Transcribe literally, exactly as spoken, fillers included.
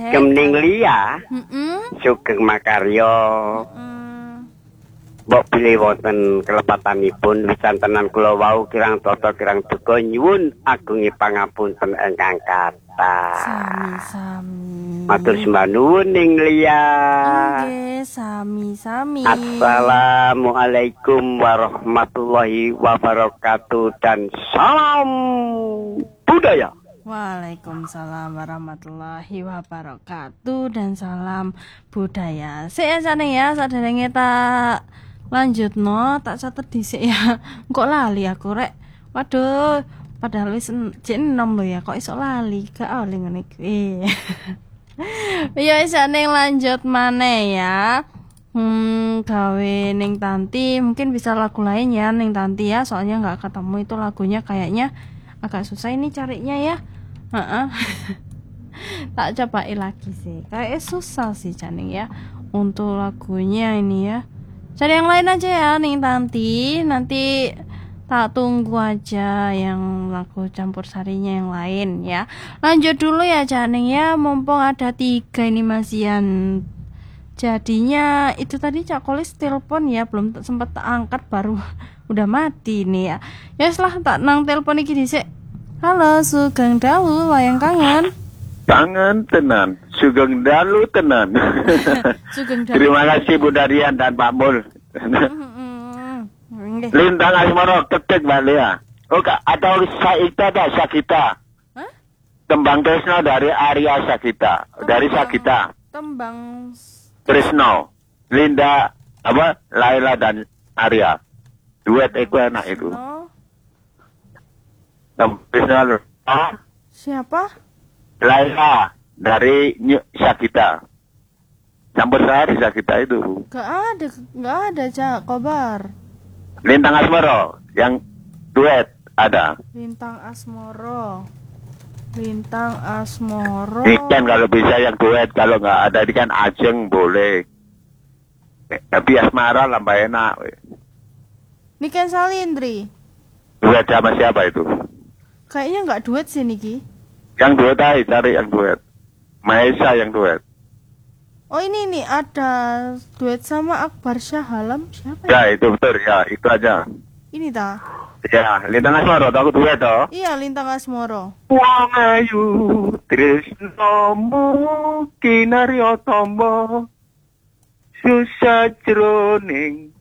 Kemning Lia. Heeh. Sugeng makarya. Mbok pilih wonten kelepatanipun wisantenan kula wau kirang tata kirang duka nyuwun agunging pangapunten ingkang kathah. Sami-sami. Matur sembah nuwun Ning Lia. Nggih, sami-sami. Assalamualaikum warahmatullahi wabarakatuh dan salam budaya. Waalaikumsalam warahmatullahi wabarakatuh dan salam budaya. Sik ya jane ya saderenge tak lanjutno tak catet dhisik ya. Kok lali aku rek. Waduh, padahal wis jek enom lho ya kok iso lali. Gak oleh ngene iki. Ya wis ning lanjut maneh ya. Hmm, gawe Ning Tanti mungkin bisa lagu lain ya Ning Tanti ya, soalnya nggak ketemu itu lagunya kayaknya agak susah ini carinya ya. Heeh. Tak cobain lagi sih. Kayak susah sih Caning ya untuk lagunya ini ya. Cari yang lain aja ya Ning Tanti. Nanti tak tunggu aja yang lagu campur sarinya yang lain ya. Lanjut dulu ya Caning ya. Mumpung ada tiga ini masian. Jadinya itu tadi Cak Kolis telepon ya, belum sempat tak angkat baru udah mati nih ya. Ya setelah tak nang telepon iki dhisik. Halo Sugeng Dalu, wayang kangen. Kangen tenan, Sugeng Dalu tenan. Sugeng Dalu. Terima kasih Bu Darian dan Pak Mul. Lintang Asmoro ketik balik ya. Oke, atau Saita ada Sakita. Hah? Tembang Tresno dari Arya Sakita, tembang, dari Sakita. Tembang Tresno, Linda apa? Laila dan Arya. Duet itu enak itu. Oh. Tembang ah? Siapa? Laila dari Sakita. Campur sari Sakita itu. Gak ada, gak ada Cak Kobar. Lintang Asmoro yang duet ada. Lintang Asmoro. Lintang Asmoro. Ikan kalau bisa yang duet, kalau nggak ada ini kan Ajeng boleh. Eh, tapi Asmara lambah enak. Niken Salindri. Duet sama siapa itu? Kayaknya nggak duet sih Niki. Yang duet aja, cari yang duet. Maesa yang duet. Oh ini nih ada duet sama Akbar Syahalam. Siapa Ya, ya? itu betul ya, itu aja. Ini ta? Ya, Lintang Asmoro, aku duet toh. Iya, Lintang Asmoro. Wong ayu tresnomu kinarya tamba susah jroning